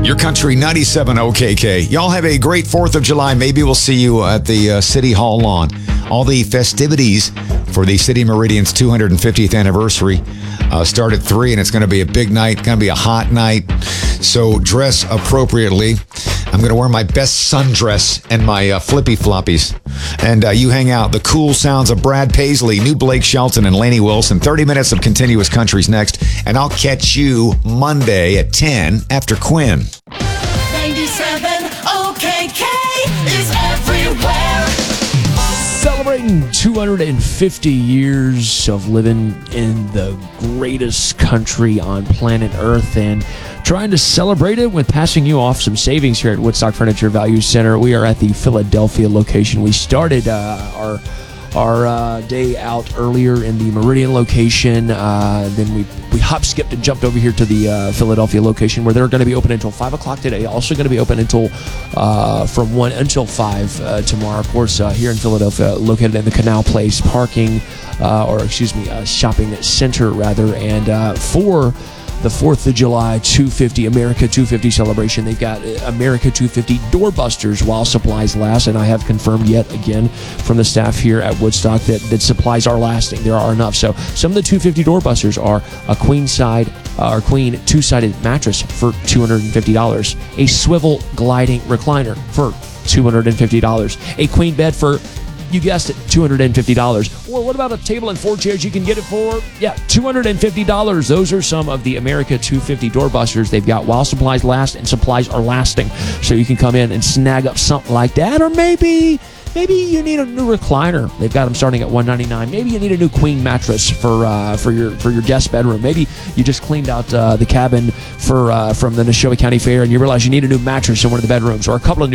Your Country 97 OKK. Y'all have a great 4th of July. Maybe we'll see you at the City Hall lawn. All the festivities for the City Meridian's 250th anniversary start at 3, and it's going to be a big night, going to be a hot night. So dress appropriately. I'm going to wear my best sundress and my flippy floppies. And you hang out. The cool sounds of Brad Paisley, new Blake Shelton, and Lainey Wilson. 30 minutes of continuous countries next. And I'll catch you Monday at 10 after Quinn. 97 OKK is everywhere. Celebrating 250 years of living in the greatest country on planet Earth and trying to celebrate it with passing you off some savings here at Woodstock Furniture Value Center. We are at the Philadelphia location. We started our day out earlier in the Meridian location. Then we hop, skipped, and jumped over here to the Philadelphia location where they're going to be open until 5 o'clock today. Also going to be open until from 1 until 5 tomorrow. Of course, here in Philadelphia, located in the Canal Place shopping center, rather. And for the 4th of July 250 America 250 celebration, they've got America 250 doorbusters while supplies last, and I have confirmed yet again from the staff here at Woodstock that supplies are lasting. There are enough. So some of the 250 doorbusters are a queen two-sided mattress for $250, a swivel gliding recliner for $250, a queen bed for, you guessed it, $250. Or what about a table and 4 chairs? You can get it for, $250. Those are some of the America 250 doorbusters they've got while supplies last, and supplies are lasting. So you can come in and snag up something like that. Or maybe you need a new recliner. They've got them starting at $199. Maybe you need a new queen mattress for your guest bedroom. Maybe you just cleaned out the cabin from the Neshoba County Fair and you realize you need a new mattress in one of the bedrooms, or a couple of new